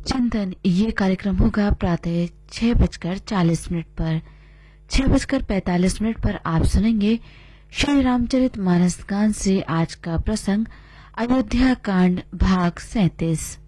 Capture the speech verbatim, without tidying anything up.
चिंतन ये कार्यक्रम होगा प्रातः छह बजकर चालीस मिनट पर। छह बजकर पैतालीस मिनट पर आप सुनेंगे श्री रामचरित मानस गान से आज का प्रसंग अयोध्या कांड भाग सैतीस।